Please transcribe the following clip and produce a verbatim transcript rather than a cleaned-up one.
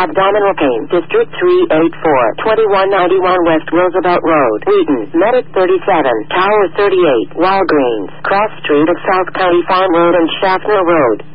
Abdominal pain. District three eighty-four. twenty-one ninety-one West Roosevelt Road. Wheaton. Medic thirty-seven. Tower thirty-eight. Walgreens. Cross Street of South County Farm Road and Schaffner Road.